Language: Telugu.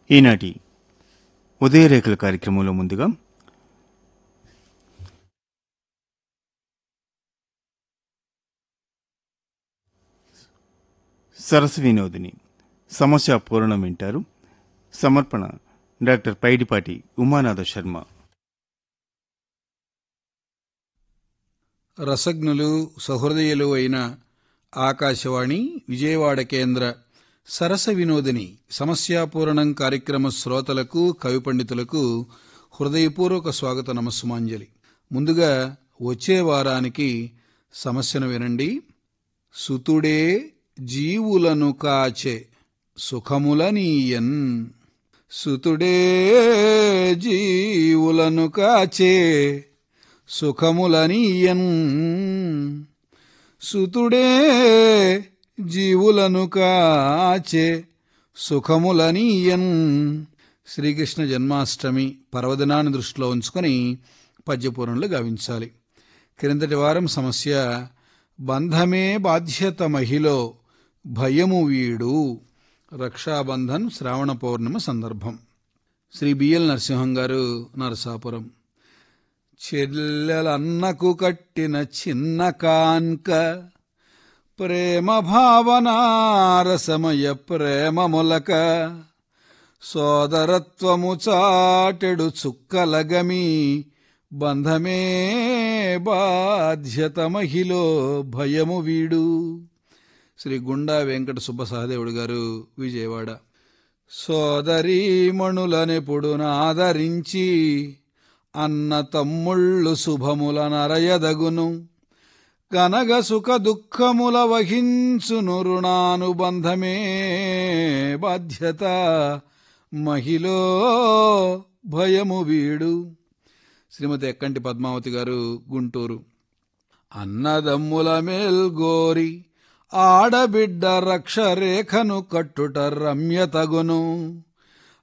ఈనాటి ఉదయరేఖల కార్యక్రమంలో ముందుగా సరస వినోదిని సమస్య పూరణం వింటారు. సమర్పణ డాక్టర్ పైడిపాటి ఉమానాథ శర్మ. రసజ్ఞులు సహృదయులు అయిన ఆకాశవాణి విజయవాడ కేంద్ర సరస వినోదిని సమస్యాపూరణం కార్యక్రమ శ్రోతలకు కవి పండితులకు హృదయపూర్వక స్వాగత నమస్సుమాంజలి. ముందుగా వచ్చే వారానికి సమస్యను వినండి. సుతుడే జీవులను కాచే సుఖములనీయన్. సుతుడే జీవులను కాచే సుఖములనీయన్. సుతుడే జీవులను కాచే సుఖములనీయన్. శ్రీకృష్ణ జన్మాష్టమి పర్వదినాన్ని దృష్టిలో ఉంచుకొని పద్యపూరణలు గావించాలి. క్రిందటి వారం సమస్య బంధమే బాధ్యత మహిలో భయము వీడు. రక్షాబంధన్ శ్రావణ పౌర్ణమి సందర్భం. శ్రీ బిఎల్ నరసింహం గారు, నరసాపురం. చెల్లెలన్నకు కట్టిన చిన్న కాన్క ప్రేమ భావనారసమయ ప్రేమ మొలక. సోదరత్వము చాటెడు చుక్కలగమి బంధమే బాధ్యత మహిలో భయము వీడు. శ్రీ గుండా వెంకట సుబ్బసహదేవుడు గారు, విజయవాడ. సోదరీమణులనెప్పుడు నాదరించి అన్న తమ్ముళ్ళు శుభములనరయదగును. కనగ సుఖ దుఃఖముల వహించును రుణానుబంధమే బాధ్యత మహిలో భయము వీడు. శ్రీమతి ఎక్కంటి పద్మావతి గారు, గుంటూరు. అన్నదమ్ముల మేల్గోరి ఆడబిడ్డ రక్షరేఖను కట్టుట రమ్యతగును.